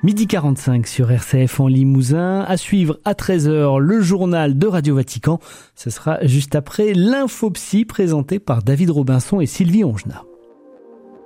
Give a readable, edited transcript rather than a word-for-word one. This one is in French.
12h45 sur RCF en Limousin. À suivre à 13h le journal de Radio Vatican. Ce sera juste après l'Infopsy présenté par David Robinson et Sylvie Ongenat.